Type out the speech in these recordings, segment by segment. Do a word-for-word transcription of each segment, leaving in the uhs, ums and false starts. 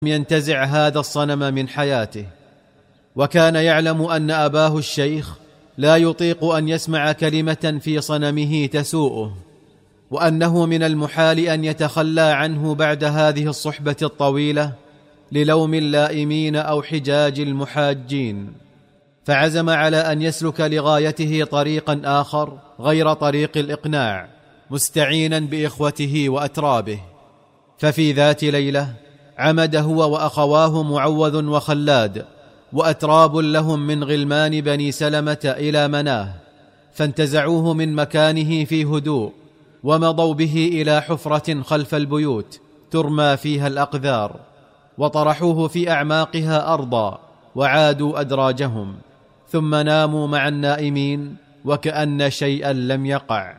ينتزع هذا الصنم من حياته. وكان يعلم أن أباه الشيخ لا يطيق أن يسمع كلمة في صنمه تسوءه، وأنه من المحال أن يتخلى عنه بعد هذه الصحبة الطويلة للوم اللائمين أو حجاج المحاجين، فعزم على أن يسلك لغايته طريقا آخر غير طريق الإقناع، مستعينا بإخوته وأترابه. ففي ذات ليلة عمد هو وأخواه معوذ وخلاد وأتراب لهم من غلمان بني سلمة إلى مناه، فانتزعوه من مكانه في هدوء، ومضوا به إلى حفرة خلف البيوت ترمى فيها الأقذار، وطرحوه في أعماقها أرضا وعادوا أدراجهم، ثم ناموا مع النائمين وكأن شيئا لم يقع.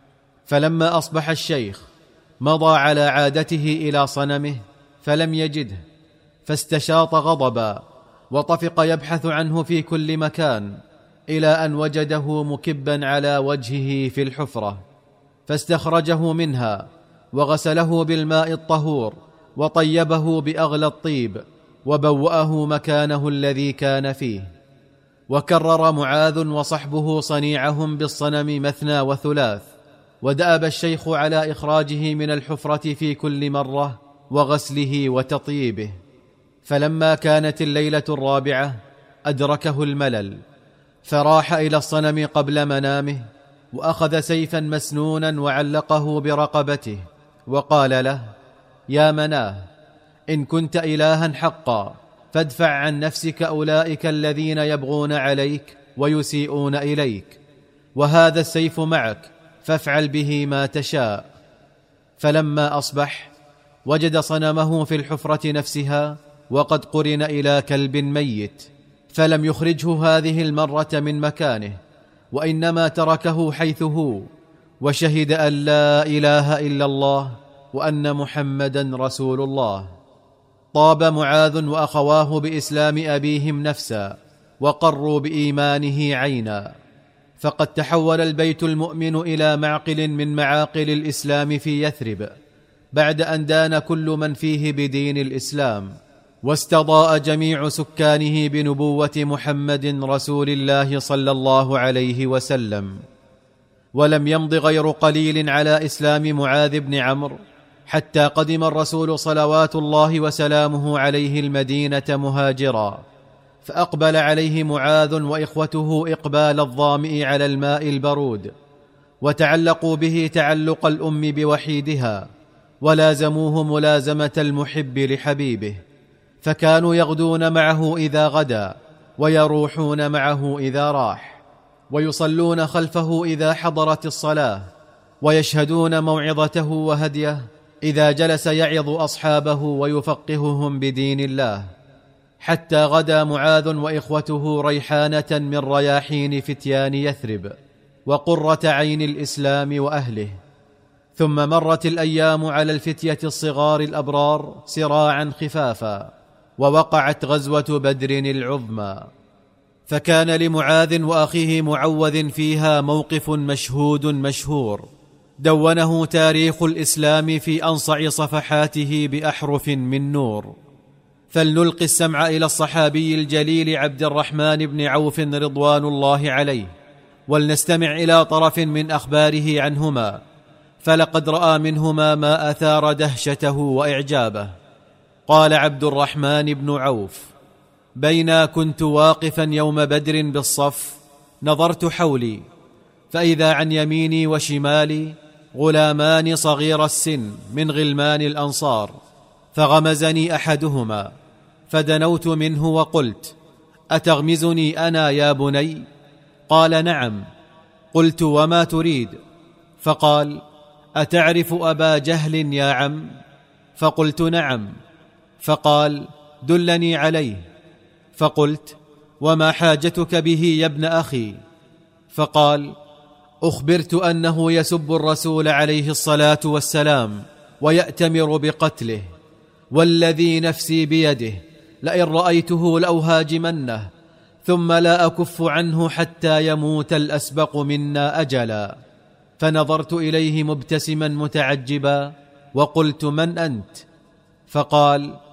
فلما أصبح الشيخ مضى على عادته إلى صنمه فلم يجده، فاستشاط غضبا وطفق يبحث عنه في كل مكان، إلى أن وجده مكبا على وجهه في الحفرة، فاستخرجه منها وغسله بالماء الطهور وطيبه بأغلى الطيب، وبوأه مكانه الذي كان فيه. وكرر معاذ وصحبه صنيعهم بالصنم مثنى وثلاث، ودأب الشيخ على إخراجه من الحفرة في كل مرة وغسله وتطييبه. فلما كانت الليلة الرابعة أدركه الملل، فراح إلى الصنم قبل منامه، وأخذ سيفا مسنونا وعلقه برقبته، وقال له: يا مناه، إن كنت إلها حقا فادفع عن نفسك أولئك الذين يبغون عليك ويسيئون إليك، وهذا السيف معك، فافعل به ما تشاء. فلما أصبح وجد صنمه في الحفرة نفسها وقد قرن إلى كلب ميت، فلم يخرجه هذه المرة من مكانه، وإنما تركه حيث هو، وشهد أن لا إله إلا الله وأن محمدا رسول الله. طاب معاذ وأخواه بإسلام أبيهم نفسا، وقروا بإيمانه عينا، فقد تحول البيت المؤمن إلى معقل من معاقل الإسلام في يثرب، بعد أن دان كل من فيه بدين الإسلام، واستضاء جميع سكانه بنبوة محمد رسول الله صلى الله عليه وسلم. ولم يمض غير قليل على إسلام معاذ بن عمرو حتى قدم الرسول صلوات الله وسلامه عليه المدينة مهاجرا، فأقبل عليه معاذ وإخوته إقبال الظامئ على الماء البرود، وتعلقوا به تعلق الأم بوحيدها، ولازموه ملازمة المحب لحبيبه، فكانوا يغدون معه إذا غدا، ويروحون معه إذا راح، ويصلون خلفه إذا حضرت الصلاة، ويشهدون موعظته وهديه إذا جلس يعظ أصحابه ويفقههم بدين الله، حتى غدا معاذ وإخوته ريحانة من رياحين فتيان يثرب، وقرة عين الإسلام وأهله. ثم مرت الأيام على الفتية الصغار الأبرار سراعا خفافا، ووقعت غزوة بدر العظمى، فكان لمعاذ وأخيه معوذ فيها موقف مشهود مشهور، دونه تاريخ الإسلام في أنصع صفحاته بأحرف من نور. فلنلقي السمع إلى الصحابي الجليل عبد الرحمن بن عوف رضوان الله عليه، ولنستمع إلى طرف من أخباره عنهما، فلقد رأى منهما ما أثار دهشته وإعجابه. قال عبد الرحمن بن عوف: بينا كنت واقفا يوم بدر بالصف، نظرت حولي، فإذا عن يميني وشمالي غلامان صغير السن من غلمان الأنصار، فغمزني أحدهما، فدنوت منه وقلت: أتغمزني أنا يا بني؟ قال: نعم. قلت: وما تريد؟ فقال: أتعرف أبا جهل يا عم؟ فقلت: نعم. فقال: دلني عليه. فقلت: وما حاجتك به يا ابن أخي؟ فقال: أخبرت أنه يسب الرسول عليه الصلاة والسلام ويأتمر بقتله، والذي نفسي بيده لئن رأيته لأهاجمنه، ثم لا أكف عنه حتى يموت الأسبق منا أجلا. فنظرت إليه مبتسما متعجبا، وقلت: من أنت؟ فقال: